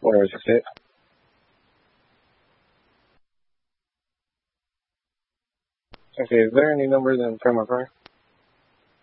Where is it? Okay, is there any numbers in front of my car?